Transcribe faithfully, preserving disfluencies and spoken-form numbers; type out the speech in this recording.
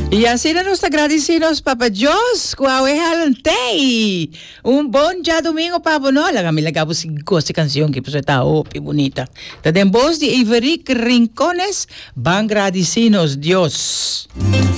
E assim nós está agradecidos, Papa Jos, com a Halantei. Um bom dia domingo, Papa Nola. A mim legal você gosta da canção que você está opi bonita. Tá de voz de Iveric Rincones, bem agradecidos, Deus.